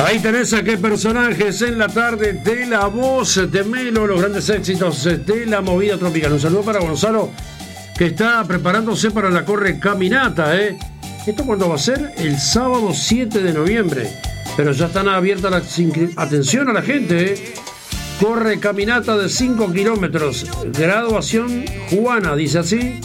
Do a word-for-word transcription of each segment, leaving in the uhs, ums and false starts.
Ahí tenés a qué personajes en la tarde de La Voz de Melo, los grandes éxitos de la movida tropical. Un saludo para Gonzalo, que está preparándose para la corre caminata, ¿eh? ¿Esto cuándo va a ser? El sábado siete de noviembre. Pero ya están abiertas las inscripciones. Atención a la gente, ¿eh? Corre caminata de cinco kilómetros. Graduación Juana, dice así.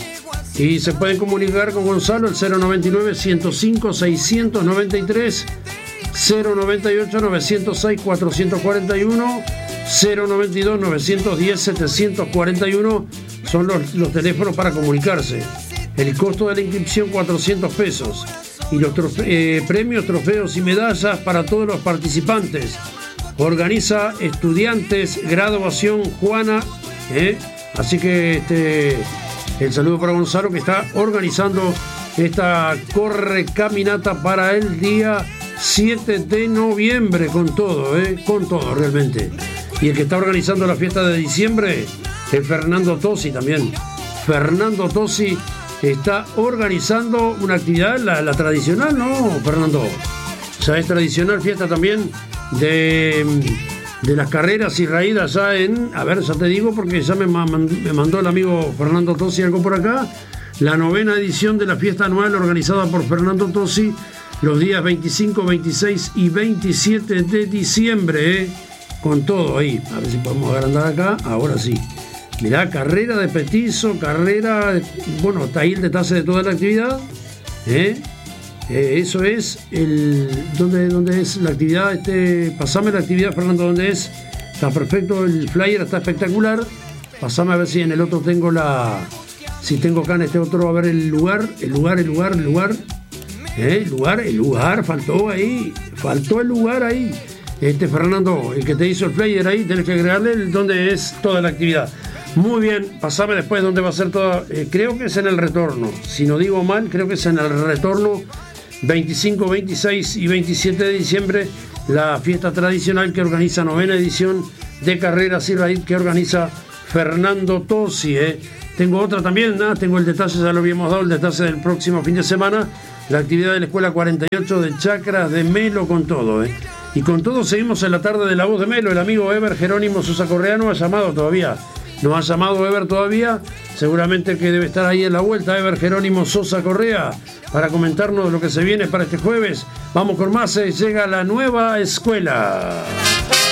Y se pueden comunicar con Gonzalo el cero noventa y nueve, ciento cinco, seiscientos noventa y tres, cero noventa y ocho, novecientos seis, cuatrocientos cuarenta y uno, cero noventa y dos, novecientos diez, setecientos cuarenta y uno son los, los teléfonos para comunicarse. El costo de la inscripción cuatrocientos pesos y los trofe- eh, premios, trofeos y medallas para todos los participantes. Organiza Estudiantes Graduación Juana, ¿eh? Así que este, el saludo para Gonzalo, que está organizando esta corre caminata para el día siete de noviembre, con todo, ¿eh? Con todo realmente. Y el que está organizando la fiesta de diciembre es Fernando Tosi también. Fernando Tosi está organizando una actividad, la, la tradicional, ¿no, Fernando? Ya es tradicional fiesta también de, de las carreras y raídas ya en, a ver, ya te digo porque ya me, me mandó el amigo Fernando Tosi algo por acá, la novena edición de la fiesta anual organizada por Fernando Tosi los días veinticinco, veintiséis y veintisiete de diciembre, ¿eh? Con todo ahí, a ver si podemos agrandar acá, ahora sí. Mirá, carrera de petizo, carrera, bueno, taller de taza de toda la actividad, ¿eh? Eh, eso es el. ¿Dónde, dónde es la actividad? Este, pasame la actividad, Fernando, ¿dónde es? Está perfecto, el flyer está espectacular. Pasame a ver si en el otro tengo la. Si tengo acá en este otro, a ver el lugar, el lugar, el lugar, el lugar. ¿Eh? El lugar, el lugar, faltó ahí. Faltó el lugar ahí. Este, Fernando, el que te hizo el flyer ahí, tenés que agregarle el, dónde es toda la actividad. Muy bien, pasame después dónde va a ser toda. Eh, creo que es en el retorno. Si no digo mal, creo que es en el retorno. veinticinco, veintiséis y veintisiete de diciembre, la fiesta tradicional que organiza novena edición de Carreras y Raíz, que organiza Fernando Tosi, ¿eh? Tengo otra también, ¿no? Tengo el detalle, ya lo habíamos dado, el detalle del próximo fin de semana, la actividad de la Escuela cuarenta y ocho de Chacras de Melo, con todo, ¿eh? Y con todo seguimos en la tarde de La Voz de Melo. El amigo Ever Jerónimo Sosa Correa no ha llamado todavía. No ha llamado Ever todavía. Seguramente que debe estar ahí en la vuelta Ever Jerónimo Sosa Correa para comentarnos lo que se viene para este jueves. Vamos con más. Eh, llega la nueva escuela.